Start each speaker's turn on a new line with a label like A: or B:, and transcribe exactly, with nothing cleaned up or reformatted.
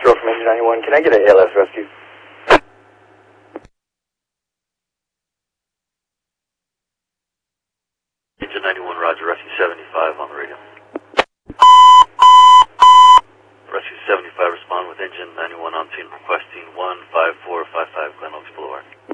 A: Castro from Engine ninety-one. Can I get an A L S rescue?
B: Engine ninety-one, roger. Rescue seventy-five on the radio. Rescue seventy-five, respond with Engine ninety-one on scene requesting one five four five five Glen Oaks Boulevard.